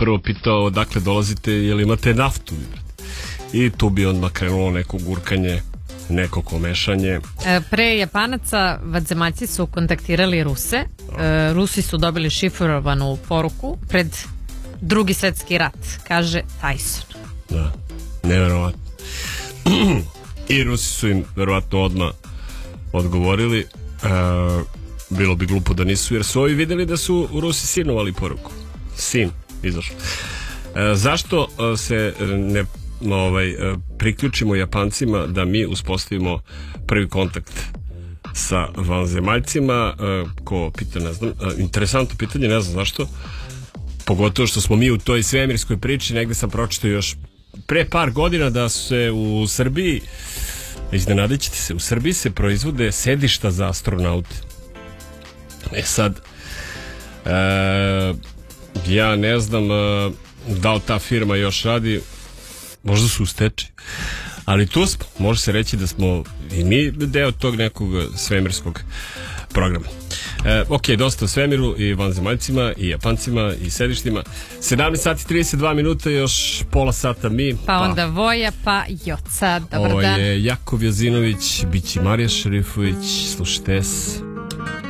prvo pitao odakle dolazite, jel imate naftu, i tu bi odmah krenulo neko gurkanje, neko komešanje. Pre Japanaca vanzemaljci su kontaktirali Ruse. Rusi su dobili šifrovanu poruku pred Drugi svetski rat, kaže Tyson. Da, neverovatno. I Rusi su im verovatno odmah odgovorili. Bilo bi glupo da nisu, jer su ovi vidjeli da su Rusi sinovali poruku. Sin izašao. Zašto se ne priključimo Japancima da mi uspostavimo prvi kontakt sa vanzemaljcima? Ko pita, ne znam. Interesantno pitanje, ne znam zašto. Pogotovo što smo mi u toj svemirskoj priči, negde sam pročitao još pre par godina da se u Srbiji, iznenadit ćete se, u Srbiji se proizvode sedišta za astronaute. Sad, ja ne znam da li ta firma još radi, možda su u stečaju, ali tu smo, može se reći da smo i mi deo tog nekog svemirskog programa. Ok, dosta o svemiru i vanzemaljcima i Japancima i sedištima. 17 sati 32 minuta, još pola sata mi. Pa onda Voja, pa Joca. Dobar dan. Ovo je Jakov Jozinović, biće Marija Šerifović, slušajte se.